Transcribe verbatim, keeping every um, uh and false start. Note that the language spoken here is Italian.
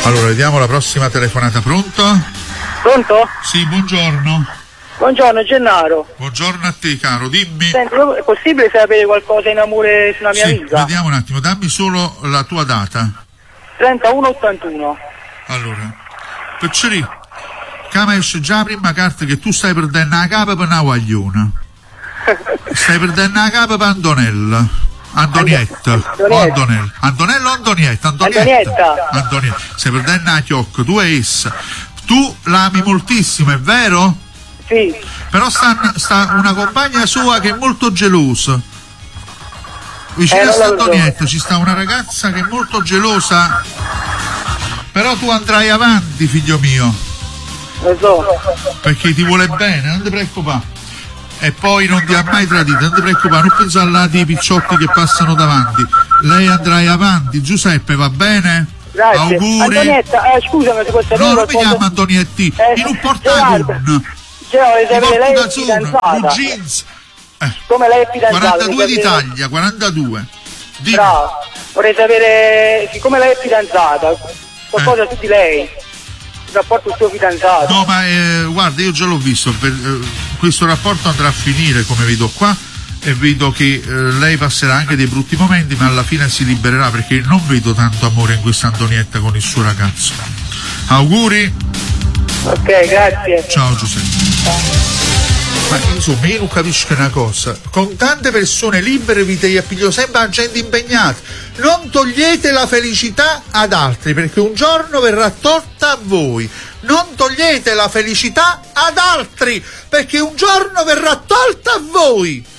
Allora, vediamo la prossima telefonata. Pronto? Pronto? Sì, buongiorno. Buongiorno Gennaro. Buongiorno a te, caro, dimmi. Senti, è possibile sapere qualcosa in amore sulla mia sì, amica? Vediamo un attimo, dammi solo la tua data. trentuno ottantuno. Allora, Picceri, come esce già la prima carta che tu stai perdendo la capa per una guagliona. Stai perdendo la capa per Antonella. Antonietta. Antonietta. O Antonella. Antonella o Antonietta? Antonietta. Antonietta. Antonietta. Stai perdendo la chiocca, tu e essa. Tu la ami moltissimo, è vero? Sì. Però sta, sta una compagna sua che è molto gelosa. Vicino Eh, a non la Antonietta ci sta una ragazza che è molto gelosa. Però tu andrai avanti, figlio mio. Lo so. Perché ti vuole bene, non ti preoccupare. E poi non ti ha mai tradito, non ti preoccupare, non pensare là dei picciotti che passano davanti. Lei andrai avanti, Giuseppe, va bene? Grazie. Auguri. Antonietta, eh, scusami, si può sapere No, non mi qualcosa? chiama Antonietti, Eh, in un Gerardo, portagun. Gerardo, In sapere lei è portagun, fidanzata. blue jeans. Eh, Come lei è fidanzata? quarantadue vorrei sapere- d'Italia, quarantadue. Dimmi. Bravo. Vorrei sapere, siccome lei è fidanzata, qualcosa Eh. su di lei. Il rapporto con il suo fidanzato. No, ma eh, guarda, io già l'ho visto, per, eh, questo rapporto andrà a finire come vedo qua e vedo che eh, lei passerà anche dei brutti momenti, ma alla fine si libererà, perché non vedo tanto amore in questa Antonietta con il suo ragazzo. Auguri. Ok, grazie. Ciao Giuseppe. Ma insomma, io non capisco una cosa: con tante persone libere vi te appiglio sempre a gente impegnata. Non togliete la felicità ad altri, perché un giorno verrà tolta a voi. Non togliete la felicità ad altri, perché un giorno verrà tolta a voi.